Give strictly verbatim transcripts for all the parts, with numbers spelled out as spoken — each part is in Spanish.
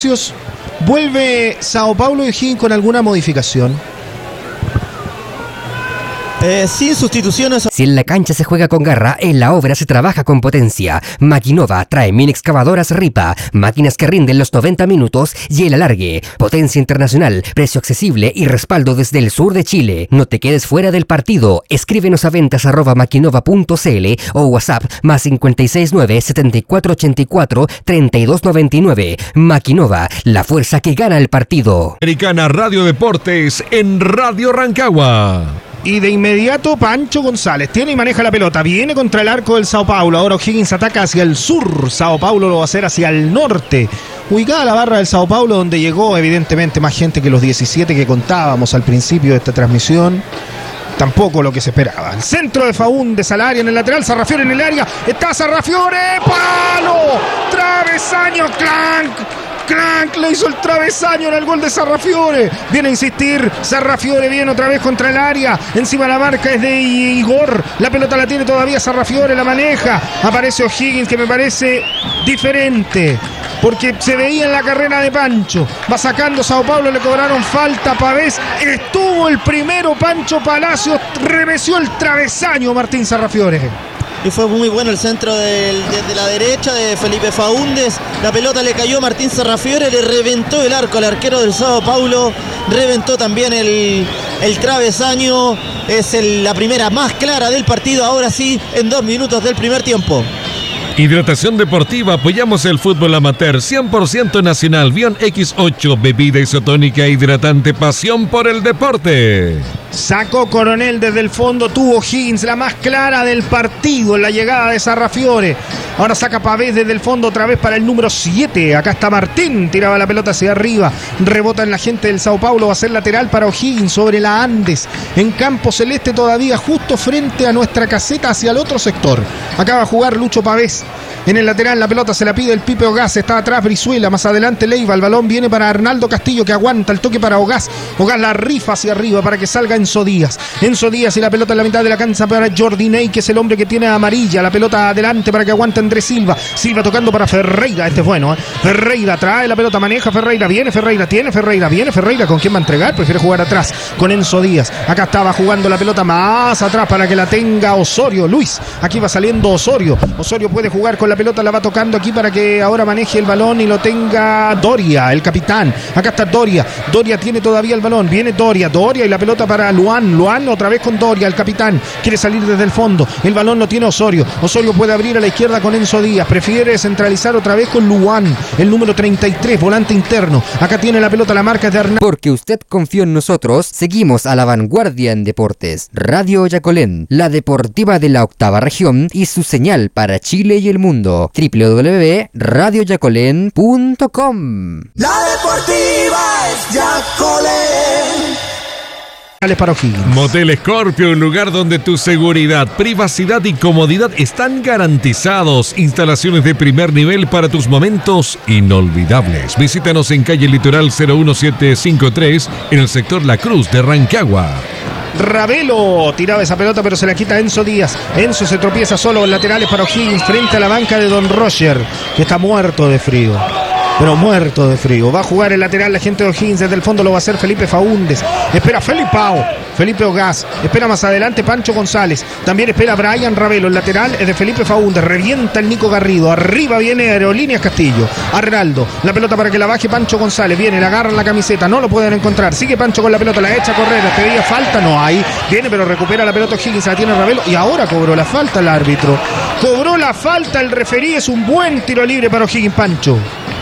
¿Vuelve Sao Paulo y O'Higgins con alguna modificación? Eh, sin sustituciones. Si en la cancha se juega con garra, en la obra se trabaja con potencia. Maquinova trae mini excavadoras Ripa, máquinas que rinden los noventa minutos y el alargue. Potencia internacional, precio accesible y respaldo desde el sur de Chile. No te quedes fuera del partido. Escríbenos a ventas arroba maquinova punto cl o WhatsApp más cinco seis nueve, siete cuatro ocho cuatro, tres dos nueve nueve. Maquinova, la fuerza que gana el partido. Americana Radio Deportes en Radio Rancagua. Y de inmediato Pancho González tiene y maneja la pelota, viene contra el arco del Sao Paulo. Ahora O'Higgins ataca hacia el sur, Sao Paulo lo va a hacer hacia el norte. Ubicada la barra del Sao Paulo, donde llegó evidentemente más gente que los diecisiete que contábamos al principio de esta transmisión. Tampoco lo que se esperaba. El centro de Faúndez al área, en el lateral, Sarrafiore en el área. Está Sarrafiore, ¡palo! Travesaño, clank. Clank le hizo el travesaño en el gol de Sarrafiore. Viene a insistir Sarrafiore, viene otra vez contra el área. Encima la marca es de Igor. La pelota la tiene todavía Sarrafiore, la maneja. Aparece O'Higgins, que me parece diferente, porque se veía en la carrera de Pancho. Va sacando Sao Paulo, le cobraron falta. Pavés estuvo el primero. Pancho Palacios remeció el travesaño Martín Sarrafiore. Y fue muy bueno el centro del, desde la derecha de Felipe Faúndez. La pelota le cayó a Martín Sarrafiore, le reventó el arco al arquero del Sao Paulo. Reventó también el, el travesaño. Es el, la primera más clara del partido. Ahora sí, en dos minutos del primer tiempo. Hidratación deportiva, apoyamos el fútbol amateur, cien por ciento nacional, Bion equis ocho, bebida isotónica hidratante, pasión por el deporte. Sacó Coronel desde el fondo, tuvo O'Higgins la más clara del partido en la llegada de Sarrafiore. Ahora saca Pavés desde el fondo otra vez para el número siete. Acá está Martín, tiraba la pelota hacia arriba, rebota en la gente del Sao Paulo, va a ser lateral para O'Higgins sobre la Andes. En campo celeste todavía, justo frente a nuestra caseta hacia el otro sector. Acá va a jugar Lucho Pavés. En el lateral la pelota se la pide el Pipe Ogaz, está atrás Brizuela, más adelante Leiva, el balón viene para Arnaldo Castillo que aguanta el toque para Ogaz. Ogaz la rifa hacia arriba para que salga Enzo Díaz. Enzo Díaz y la pelota en la mitad de la cancha para Jordi Ney, que es el hombre que tiene amarilla. La pelota adelante para que aguante Andrés Silva. Silva tocando para Ferreira, este es bueno, ¿eh? Ferreira trae la pelota, maneja Ferreira, viene Ferreira, tiene Ferreira, viene Ferreira, ¿con quién va a entregar? Prefiere jugar atrás con Enzo Díaz. Acá estaba jugando la pelota más atrás para que la tenga Osorio, Luis. Aquí va saliendo Osorio. Osorio puede jugar con la pelota, la va tocando aquí para que ahora maneje el balón y lo tenga Doria, el capitán. Acá está Doria, Doria tiene todavía el balón, viene Doria, Doria y la pelota para Luan, Luan otra vez con Doria, el capitán, quiere salir desde el fondo, el balón lo tiene Osorio, Osorio puede abrir a la izquierda con Enzo Díaz, prefiere centralizar otra vez con Luan, el número treinta y tres, volante interno. Acá tiene la pelota, la marca de Hernán. Porque usted confió en nosotros, seguimos a la vanguardia en deportes. Radio Yacolén, la deportiva de la octava región y su señal para Chile y el mundo. doble u doble u doble punto radio yacolén punto com. La deportiva es Yacolén. Para O'Higgins. Motel Scorpio, un lugar donde tu seguridad, privacidad y comodidad están garantizados. Instalaciones de primer nivel para tus momentos inolvidables. Visítanos en calle Litoral cero uno siete cinco tres en el sector La Cruz de Rancagua. Ravelo tiraba esa pelota, pero se la quita Enzo Díaz. Enzo se tropieza solo en laterales para O'Higgins frente a la banca de Don Roger, que está muerto de frío. Pero muerto de frío. Va a jugar el lateral la gente de O'Higgins. Desde el fondo lo va a hacer Felipe Faúndez. Espera Felipao. Felipe Ogaz. Espera más adelante Pancho González. También espera Brian Ravelo. El lateral es de Felipe Faúndez. Revienta el Nico Garrido. Arriba viene Aerolíneas Castillo. Arnaldo. La pelota para que la baje Pancho González. Viene, le agarran la camiseta. No lo pueden encontrar. Sigue Pancho con la pelota. La echa a correr. Pedía falta. No hay. Viene, pero recupera la pelota O'Higgins. La tiene Ravelo. Y ahora cobró la falta el árbitro. Cobró la falta el referí. Es un buen tiro libre para O'Higgins, Pancho.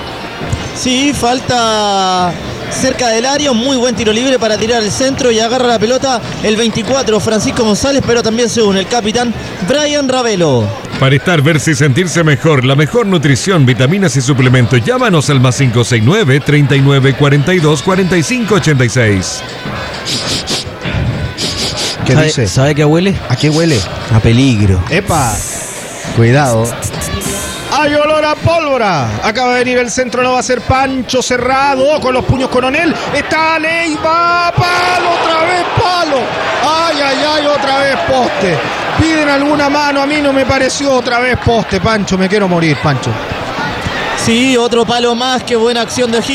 Sí, falta cerca del área, un muy buen tiro libre para tirar el centro y agarra la pelota el veinticuatro, Francisco González, pero también se une el capitán Brian Ravelo. Para estar, verse y sentirse mejor, la mejor nutrición, vitaminas y suplementos, llámanos al más cinco seis nueve, treinta y nueve, cuarenta y dos, cuarenta y cinco, ochenta y seis. ¿Qué ¿Sabe, dice? ¿Sabe qué huele? ¿A qué huele? A peligro. ¡Epa! Cuidado. ¡Hay olor a pólvora! Acaba de venir el centro, lo va a hacer Pancho cerrado con los puños Coronel. Está Leiva, palo, otra vez palo. ¡Ay, ay, ay! Otra vez poste. Piden alguna mano, a mí no me pareció otra vez poste, Pancho. Me quiero morir, Pancho. Sí, otro palo más, qué buena acción de O'Higgins.